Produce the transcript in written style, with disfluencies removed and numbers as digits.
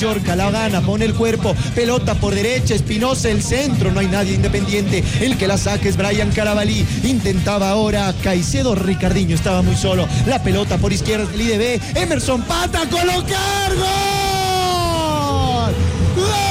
Mallorca, la gana, pone el cuerpo, pelota por derecha, Espinosa el centro, no hay nadie Independiente, el que la saque es Brian Carabalí, intentaba ahora Caicedo, Ricardinho estaba muy solo, la pelota por izquierda del IDB, Emerson Pata, colocar, ¡gol! ¡Gol!